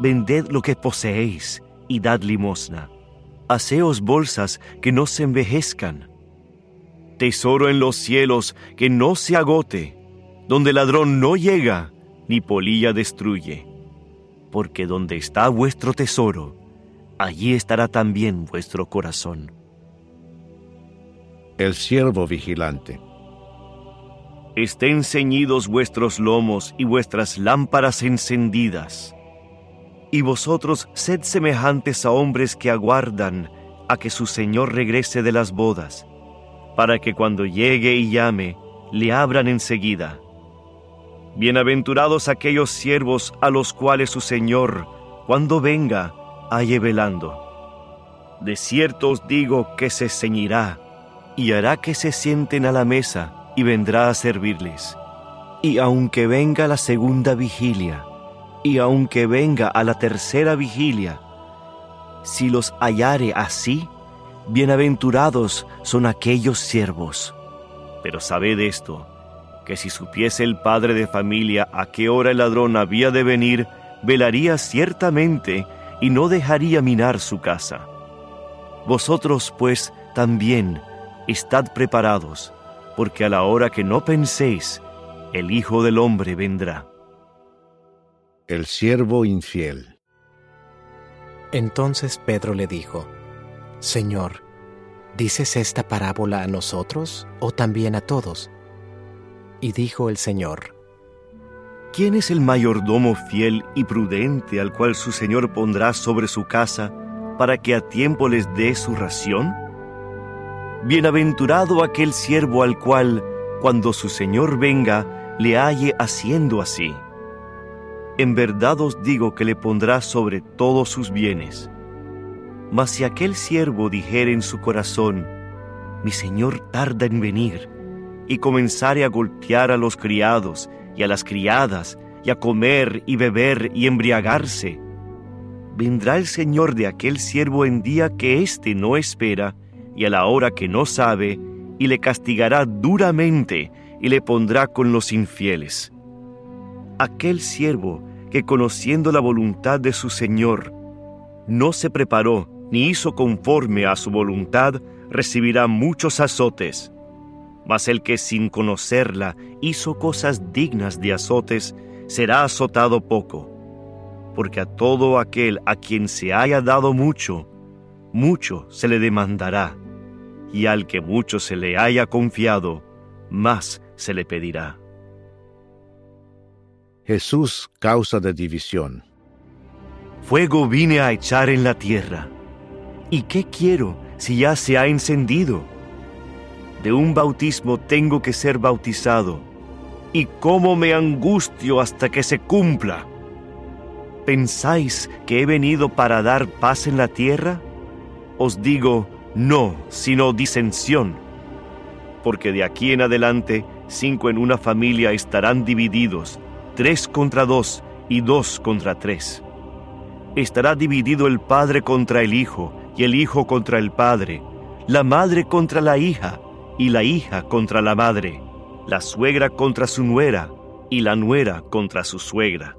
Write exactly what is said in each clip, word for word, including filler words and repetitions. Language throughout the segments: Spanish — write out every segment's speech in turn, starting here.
vended lo que poseéis y dad limosna. Haceos bolsas que no se envejezcan, tesoro en los cielos que no se agote, donde ladrón no llega, ni polilla destruye. Porque donde está vuestro tesoro, allí estará también vuestro corazón. El siervo vigilante. Estén ceñidos vuestros lomos y vuestras lámparas encendidas. Y vosotros sed semejantes a hombres que aguardan a que su señor regrese de las bodas, para que cuando llegue y llame, le abran enseguida. Bienaventurados aquellos siervos a los cuales su señor, cuando venga, halle velando. De cierto os digo que se ceñirá, y hará que se sienten a la mesa, y vendrá a servirles. Y aunque venga la segunda vigilia, y aunque venga a la tercera vigilia, si los hallare así, bienaventurados son aquellos siervos. Pero sabed esto, que si supiese el padre de familia a qué hora el ladrón había de venir, velaría ciertamente y no dejaría minar su casa. Vosotros, pues, también estad preparados, porque a la hora que no penséis, el Hijo del Hombre vendrá. El siervo infiel. Entonces Pedro le dijo: Señor, ¿dices esta parábola a nosotros o también a todos? Y dijo el Señor: ¿Quién es el mayordomo fiel y prudente al cual su señor pondrá sobre su casa para que a tiempo les dé su ración? Bienaventurado aquel siervo al cual, cuando su señor venga, le halle haciendo así. En verdad os digo que le pondrá sobre todos sus bienes. Mas si aquel siervo dijere en su corazón: mi señor tarda en venir, y comenzare a golpear a los criados y a las criadas, y a comer y beber y embriagarse, vendrá el señor de aquel siervo en día que éste no espera, y a la hora que no sabe, y le castigará duramente, y le pondrá con los infieles. Aquel siervo que, conociendo la voluntad de su señor, no se preparó ni hizo conforme a su voluntad, recibirá muchos azotes. Mas el que sin conocerla hizo cosas dignas de azotes, será azotado poco. Porque a todo aquel a quien se haya dado mucho, mucho se le demandará, y al que mucho se le haya confiado, más se le pedirá. Jesús, causa de división. Fuego vine a echar en la tierra. ¿Y qué quiero si ya se ha encendido? De un bautismo tengo que ser bautizado, y cómo me angustio hasta que se cumpla. ¿Pensáis que he venido para dar paz en la tierra? Os digo, no, sino disensión. Porque de aquí en adelante, cinco en una familia estarán divididos, tres contra dos y dos contra tres. Estará dividido el padre contra el hijo, y el hijo contra el padre, la madre contra la hija, y la hija contra la madre, la suegra contra su nuera, y la nuera contra su suegra.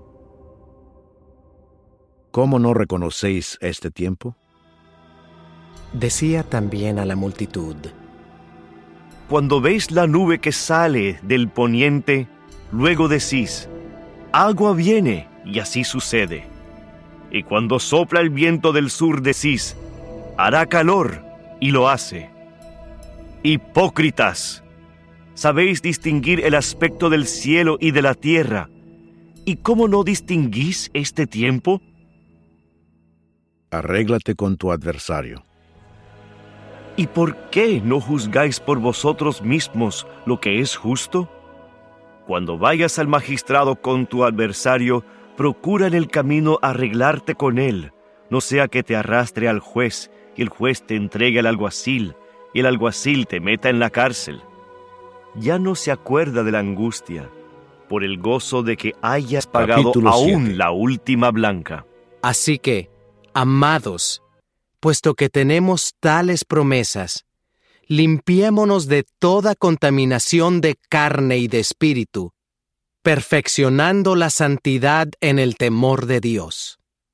¿Cómo no reconocéis este tiempo? Decía también a la multitud: Cuando veis la nube que sale del poniente, luego decís: agua viene, y así sucede. Y cuando sopla el viento del sur decís: hará calor, y lo hace. Hipócritas, sabéis distinguir el aspecto del cielo y de la tierra, ¿y cómo no distinguís este tiempo? Arréglate con tu adversario. ¿Y por qué no juzgáis por vosotros mismos lo que es justo? Cuando vayas al magistrado con tu adversario, procura en el camino arreglarte con él, no sea que te arrastre al juez, y el juez te entregue al alguacil, y el alguacil te meta en la cárcel. Ya no se acuerda de la angustia, por el gozo de que hayas pagado Capítulo aún siete. la última blanca. Así que, amados, puesto que tenemos tales promesas, limpiémonos de toda contaminación de carne y de espíritu, perfeccionando la santidad en el temor de Dios.